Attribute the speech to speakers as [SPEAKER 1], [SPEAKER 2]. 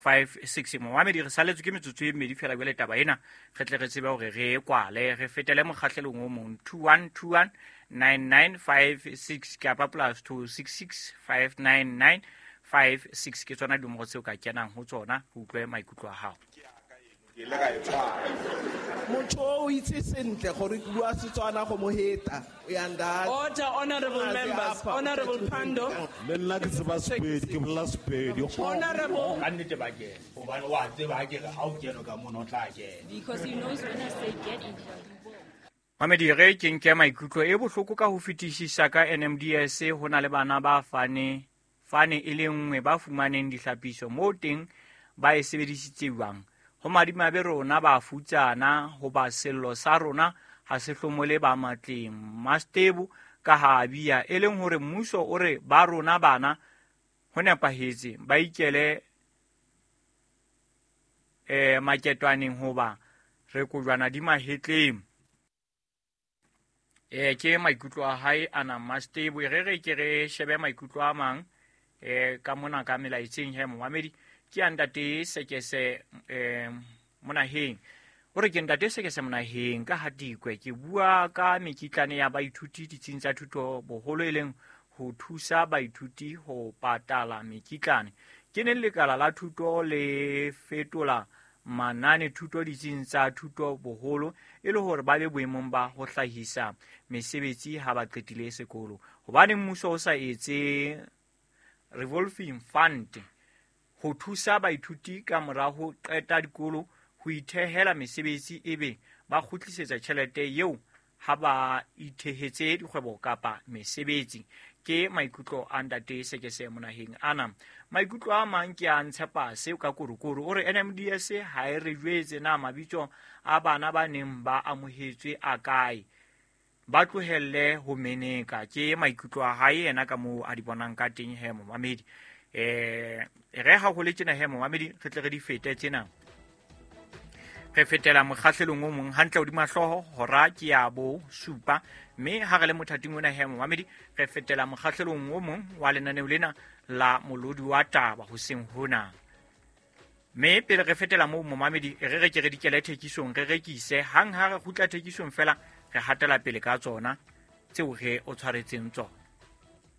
[SPEAKER 1] 56 moamedi re saletswe ke metsotso e mmedi fela jwale taba ena re tle re tsebe gore re kwale re fetele mokgatlhelong o mong 2121 9956 kapa +266 599 56 ke tsona dimoro tseo ka kenang ho tsona ho utlwe maikutlo a hao.
[SPEAKER 2] Motho o itse sentle gore ke bua Setswana go mo heta o ya nda.
[SPEAKER 3] Order, honorable members, honorable Pando.
[SPEAKER 4] Le nna ke tseba Sepedi ke bola Sepedi.
[SPEAKER 3] Honorable.
[SPEAKER 1] Ka nnete ba ke hobane wa tseba ke ha o kena ka mona o tla kena.
[SPEAKER 5] Because he knows when I say get in.
[SPEAKER 1] Mamedi re ke nke maikutlo e bohloko ka ho fetisisa ka NMDS ho na le bana ba fane e le nngwe ba fumaneng dihlapiso mo teng ba e sebedisitsewang ho madimabe rona ba futsana ho ba sello sa rona ha se hlomole ba matleng Mastebu ka ha bia e leng hore mmuso o re ba rona bana ho nepahetse ba ikele maketwaneng hoba re kojwana di mahetleng. Ke maikutlo a hae ana Mastebu re ke re shebe maikutlo a mang ka mona ka melaetseng he moamedi ke andate sekese monaheng o re ke ndate sekese monaheng ka hatikwe ke bua ka mekitlane ya baithuti ditsing tsa thuto boholo e leng ho thusa baithuti ho patala mekitlane ke ne lekala la thuto le fetola manane thuto ditsing tsa thuto boholo e le hore ba be boemong ba ho hlahisa mesebetsi ha ba qetile sekolo hobane mmuso o sa etse revolving fund ho thusa baithuti ka morago qeta dikolo ho ithehela mesebetsi ebe ba khutlisetsa tjhelete eo ha ba ithehetse dikgwebo kapa mesebetsi ke maikutlo a ndate sekese monaheng ana maikutlo a mang ke a ntshepa seo ka kurukuru o re NMDS ha e re jwetse na mabitso a bana ba neng ba amohetswe a kae ba tlohelle ho meneka ke maikutlo a hae yena ka moo a di bonang ka teng he moamedi re ha go le tsena he moamedi re tle re di fete tsena re fetela mokgahlelong o mong hantle o di mahloho hora ke ya bo supa mme ha re le mothating ona he moamedi re fetela mokgahlelong o mong wa lenaneo lena la molodi wa taba ho seng hona mme pele re fetela moo moamedi re ke re dikele thekisong re rekise hang ha re khutla thekisong fela re hatela pele ka tsona tseo re o tshwaretseng tsona.